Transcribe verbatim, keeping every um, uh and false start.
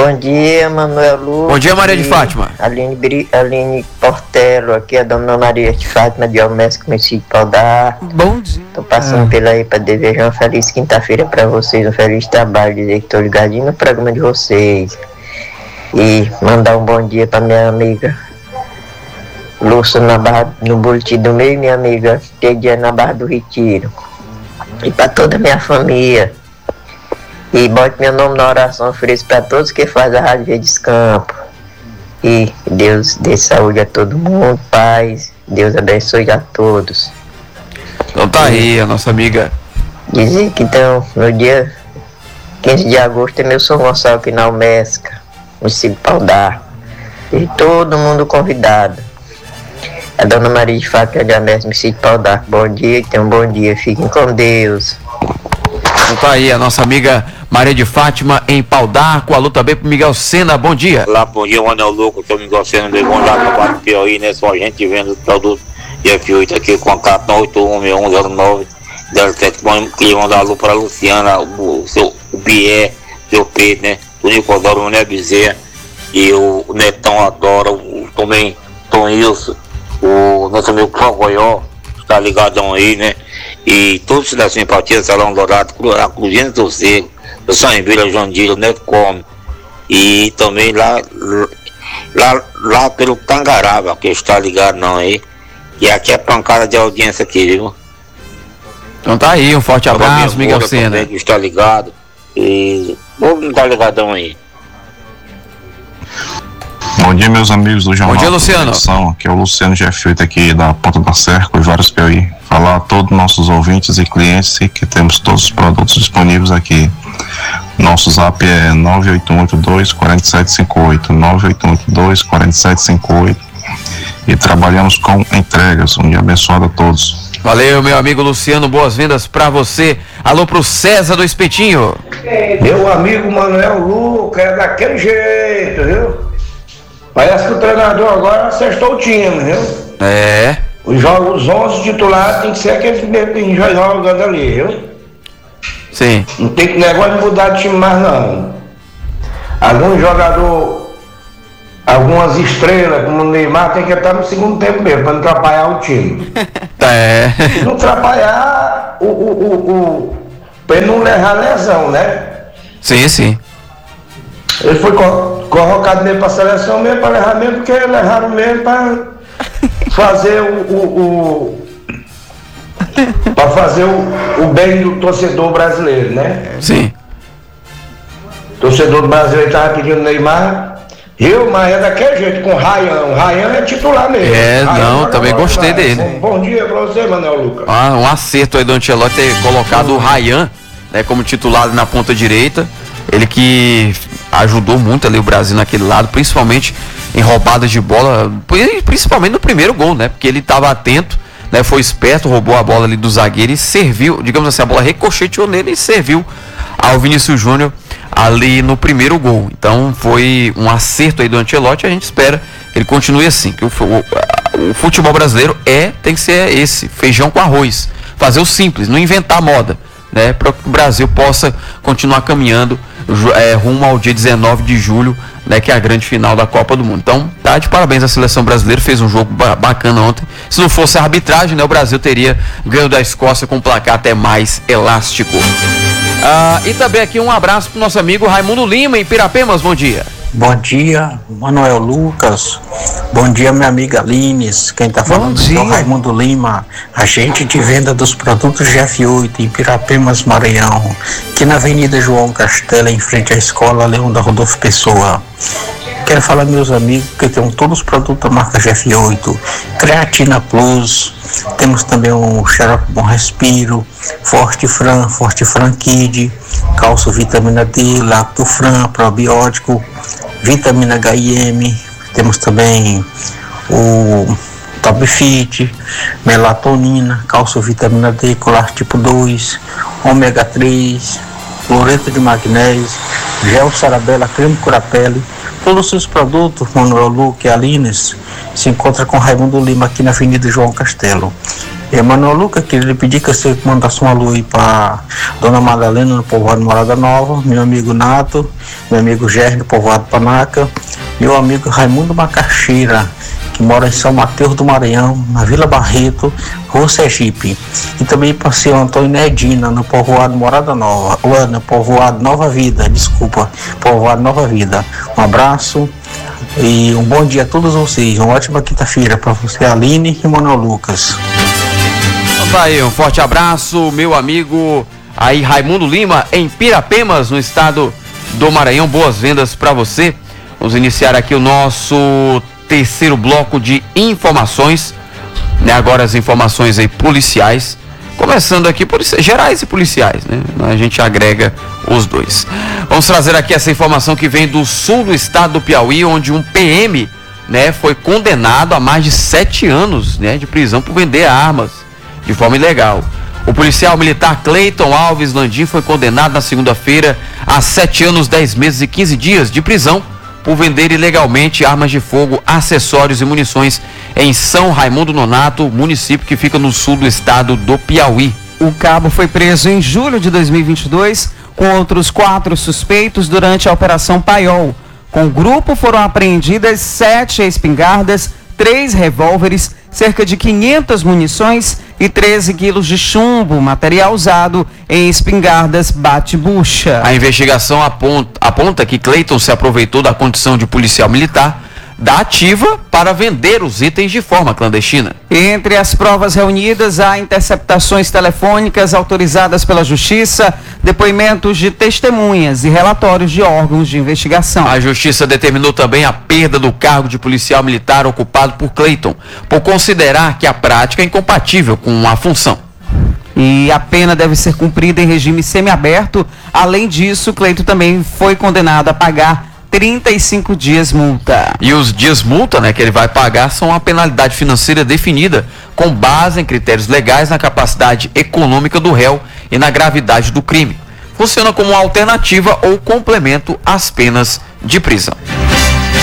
Bom dia, Manuel Lucas. Bom dia, Maria de Fátima. Aline, Bri... Aline Portelo, aqui é a dona Maria de Fátima de Almesco, município de Pau d'Arco. Bom dia. Tô passando ah. pela aí pra desejar uma feliz quinta-feira pra vocês, um feliz trabalho, dizer que tô ligadinho no programa de vocês. E mandar um bom dia pra minha amiga Lúcia na Barra, no Boletim do Meio, minha amiga Tedia na Barra do Retiro. E pra toda a minha família. E bote meu nome na oração, ofereço para todos que fazem a Rádio Verdes Campo. E Deus dê saúde a todo mundo, paz, Deus abençoe a todos. Então tá aí a nossa amiga. Dizer que então, no dia quinze de agosto é meu São Gonçalo aqui na Almesca, município de Pau d'Arco. E todo mundo convidado. A dona Maria de Fátima de Almesca, município de Pau d'Arco. Bom dia, tenham um bom dia, fiquem com Deus. Então tá aí a nossa amiga Maria de Fátima em Pau d'Arco. Alô também pro Miguel Sena, bom dia. Olá, bom dia, Manuel Lucas, eu sou o Miguel Sena, de Bom lá no Bairro Piauí, né? Só a gente vendo o produto F oito aqui com a carta oito um um zero nove zero sete. Queria mandar alô para a Luciana, o, seu, o Bié, seu Pedro, né? O Nicodoro, o Né Bezerra e o Netão Adora, o, também Tom Wilson, o nosso amigo Fogoió, tá ligadão aí, né? E todos da simpatia, Salão Dourado, a Cruzinha do Seco, do São Vila, João Dilo, Neto Come, e também lá, lá, lá pelo Tangaraba, que está ligado não aí, e aqui é pancada de audiência aqui, viu? Então tá aí, um forte abraço, Miguel Sena. Também, que está ligado, e todo mundo tá ligadão aí. Bom dia, meus amigos do Jornal. Bom dia, Luciano. Aqui é o Luciano G F oito aqui da Ponta da Serra, com os vários Piauí. Falar a todos os nossos ouvintes e clientes que temos todos os produtos disponíveis aqui. Nosso zap é nove oito um oito dois quatro sete cinco oito, nove oito um oito dois quatro sete cinco oito, e trabalhamos com entregas. Um dia abençoado a todos. Valeu, meu amigo Luciano, boas-vindas pra você. Alô pro César do Espetinho. Meu amigo Manuel Lucas, é daquele jeito, viu? Parece que o treinador agora acertou o time, viu? É. Os, os onze titulares tem que ser aqueles mesmo que já jogando ali, viu? Sim. Não tem que negócio de mudar de time mais não. Algum jogador, algumas estrelas, como o Neymar, tem que estar no segundo tempo mesmo, para não atrapalhar o time. É. Não atrapalhar o, o, o, o para ele não levar lesão, né? Sim, sim. Ele foi colocado mesmo para a seleção mesmo, para levar mesmo, porque levaram mesmo para fazer o, o, o para fazer o, o bem do torcedor brasileiro, né? Sim. O torcedor brasileiro estava pedindo Neymar, eu, mas é daquele jeito, com o Ryan. O Ryan é titular mesmo. É, Ryan não, também gostei lá. dele. Um bom dia para você, Manuel Lucas. Ah, um acerto aí do Ancelotti ter colocado o Ryan, né, como titular na ponta direita. Ele que ajudou muito ali o Brasil naquele lado, principalmente em roubadas de bola, principalmente no primeiro gol, né? Porque ele estava atento, né? Foi esperto, roubou a bola ali do zagueiro e serviu, digamos assim, a bola ricocheteou nele e serviu ao Vinícius Júnior ali no primeiro gol. Então foi um acerto aí do Ancelotti, a gente espera que ele continue assim, que o, o, o futebol brasileiro é, tem que ser esse, feijão com arroz, fazer o simples, não inventar moda, né? Para que o Brasil possa continuar caminhando É, rumo ao dia dezenove de julho, né, que é a grande final da Copa do Mundo. Então, tá de parabéns à seleção brasileira, fez um jogo bacana ontem. Se não fosse a arbitragem, né, o Brasil teria ganho da Escócia com um placar até mais elástico. Ah, e também aqui um abraço pro nosso amigo Raimundo Lima, em Pirapemas, bom dia. Bom dia, Manuel Lucas. Bom dia, minha amiga Lines. Quem está falando é o Raimundo Lima, agente de venda dos produtos G F oito em Pirapemas, Maranhão, aqui na Avenida João Castelo, em frente à Escola Leão da Rodolfo Pessoa. Quero falar, meus amigos, que tem todos os produtos da marca G F oito, Creatina Plus, temos também o Xarope Bom Respiro, Forte Fran, Forte Fran Kid, Calço Vitamina D, Lactofran, Probiótico, Vitamina H I M, temos também o Top Fit, Melatonina, Calço Vitamina D, Colar Tipo dois, Ômega três, Cloreto de Magnésio, Gel Sarabela, Creme Curapele. Todos os seus produtos, Manuel Luque e Alines, se encontra com Raimundo Lima aqui na Avenida João Castelo. Emanuel Lucas, queria lhe pedir que você mandasse uma alô aí para Dona Madalena, no povoado Morada Nova, meu amigo Nato, meu amigo Gerry, no povoado Panaca, meu amigo Raimundo Macaxeira, que mora em São Mateus do Maranhão, na Vila Barreto, Rua Sergipe. E também para o senhor Antônio Nedina, no povoado Morada Nova, ou no povoado Nova Vida, desculpa, povoado Nova Vida. Um abraço e um bom dia a todos vocês. Uma ótima quinta-feira para você, Aline e Manuel Lucas. Vai, um forte abraço, meu amigo aí Raimundo Lima, em Pirapemas, no estado do Maranhão. Boas vendas para você. Vamos iniciar aqui o nosso terceiro bloco de informações, né? Agora as informações aí policiais, começando aqui policiais, gerais e policiais, né? A gente agrega os dois. Vamos trazer aqui essa informação que vem do sul do estado do Piauí, onde um P M, né, foi condenado a mais de sete anos, né, de prisão por vender armas de forma ilegal. O policial militar Cleiton Alves Landim foi condenado na segunda-feira a sete anos, dez meses e quinze dias de prisão por vender ilegalmente armas de fogo, acessórios e munições em São Raimundo Nonato, município que fica no sul do estado do Piauí. O cabo foi preso em julho de dois mil e vinte e dois com outros quatro suspeitos durante a Operação Paiol. Com o grupo foram apreendidas sete espingardas, três revólveres, cerca de quinhentas munições e treze quilos de chumbo, material usado em espingardas bate-bucha. A investigação aponta, aponta que Cleiton se aproveitou da condição de policial militar da ativa para vender os itens de forma clandestina. Entre as provas reunidas, há interceptações telefônicas autorizadas pela Justiça, depoimentos de testemunhas e relatórios de órgãos de investigação. A Justiça determinou também a perda do cargo de policial militar ocupado por Cleiton, por considerar que a prática é incompatível com a função. E a pena deve ser cumprida em regime semiaberto. Além disso, Cleiton também foi condenado a pagar trinta e cinco dias multa. E os dias multa, né, que ele vai pagar são a penalidade financeira definida com base em critérios legais na capacidade econômica do réu e na gravidade do crime. Funciona como uma alternativa ou complemento às penas de prisão.